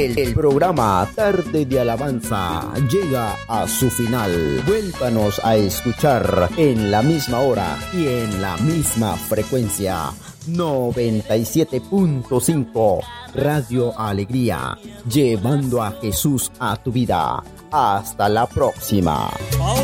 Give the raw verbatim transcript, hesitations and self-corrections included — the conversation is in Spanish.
El, el programa Tarde de Alabanza llega a su final. Vuélvanos a escuchar en la misma hora y en la misma frecuencia. noventa y siete punto cinco Radio Alegría, llevando a Jesús a tu vida. Hasta la próxima.